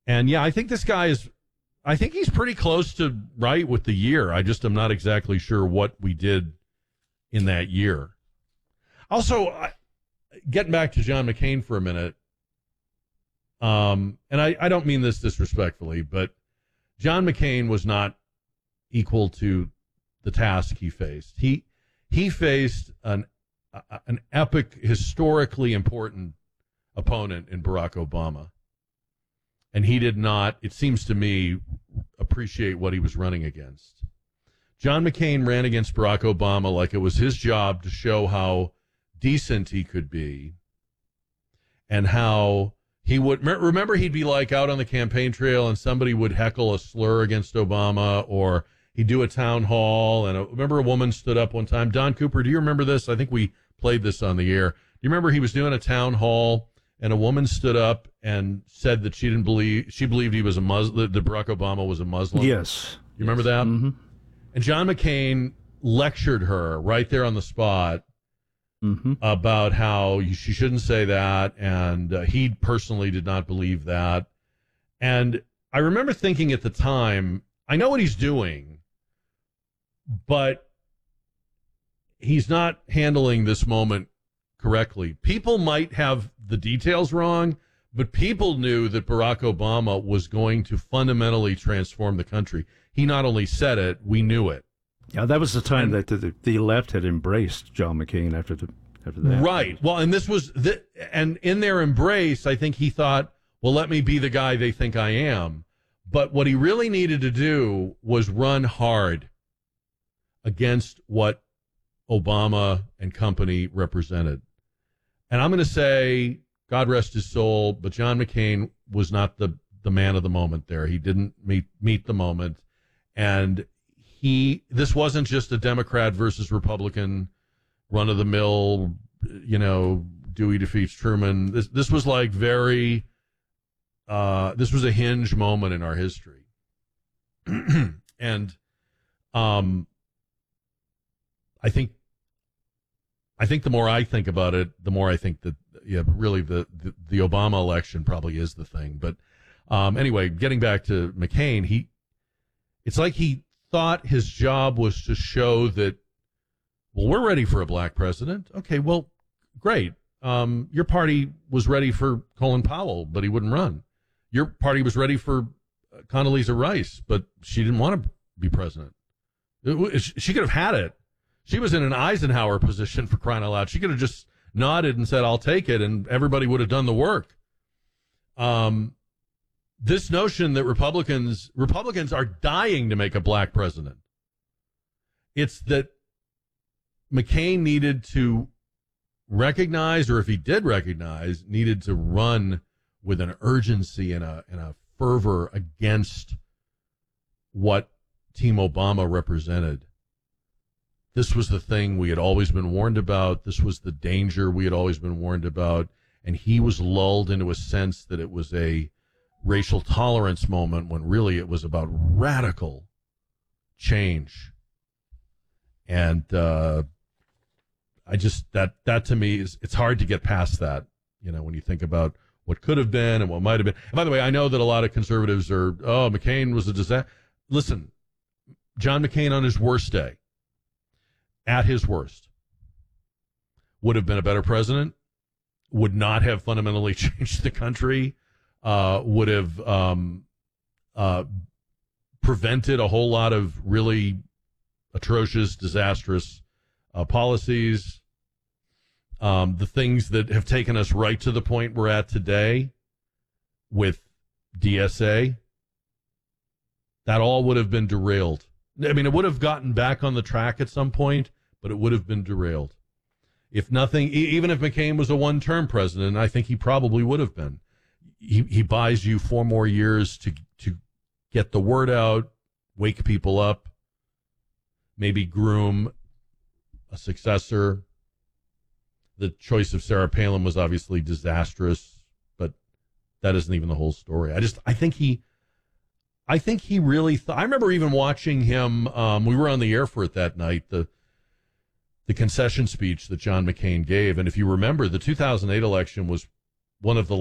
And yeah, I think this guy is. I think he's pretty close to right with the year. I just am not exactly sure what we did in that year. Also, getting back to John McCain for a minute, and I don't mean this disrespectfully, but John McCain was not equal to the task he faced. He faced an epic, historically important opponent in Barack Obama. And he did not, it seems to me, appreciate what he was running against. John McCain ran against Barack Obama like it was his job to show how decent he could be and how he would, remember he'd be like out on the campaign trail and somebody would heckle a slur against Obama, or he'd do a town hall. And remember a woman stood up one time. Don Cooper, do you remember this? I think we played this on the air. Do you remember he was doing a town hall and a woman stood up and said that she believed he was a Muslim, that Barack Obama was a Muslim? Yes. You remember that? Mm-hmm. And John McCain lectured her right there on the spot about how she shouldn't say that, and he personally did not believe that. And I remember thinking at the time, I know what he's doing, but he's not handling this moment correctly. People might have the details wrong, but people knew that Barack Obama was going to fundamentally transform the country. He not only said it, we knew it. Yeah, that was the time that the left had embraced John McCain after that. Right. Well, and this was and in their embrace, I think he thought, well, let me be the guy they think I am. But what he really needed to do was run hard against what Obama and company represented. And I'm going to say, God rest his soul, but John McCain was not the man of the moment there. He didn't meet the moment. And this wasn't just a Democrat versus Republican run-of-the-mill, Dewey defeats Truman. This was like this was a hinge moment in our history. And I think the more I think about it, the more I think that, really the Obama election probably is the thing. But anyway, getting back to McCain, it's like he thought his job was to show that, well, we're ready for a black president. Okay, well, great. Your party was ready for Colin Powell, but he wouldn't run. Your party was ready for Condoleezza Rice, but she didn't want to be president. She could have had it. She was in an Eisenhower position, for crying out loud. She could have just nodded and said, I'll take it, and everybody would have done the work. This notion that Republicans are dying to make a black president. It's that McCain needed to recognize, or if he did recognize, needed to run with an urgency and a fervor against what Team Obama represented. This was the thing we had always been warned about. This was the danger we had always been warned about. And he was lulled into a sense that it was a racial tolerance moment when really it was about radical change. And I just, that to me it's hard to get past that, when you think about what could have been and what might have been. And by the way, I know that a lot of conservatives are, McCain was a disaster. Listen, John McCain on his worst day, at his worst, would have been a better president, would not have fundamentally changed the country, would have prevented a whole lot of really atrocious, disastrous policies, the things that have taken us right to the point we're at today with DSA, that all would have been derailed. I mean, it would have gotten back on the track at some point, but it would have been derailed. If nothing, even if McCain was a one-term president, I think he probably would have been. He buys you 4 more years to get the word out, wake people up, maybe groom a successor. The choice of Sarah Palin was obviously disastrous, but that isn't even the whole story. I think he really thought. I remember even watching him. We were on the air for it that night. The concession speech that John McCain gave, and if you remember, the 2008 election was one of the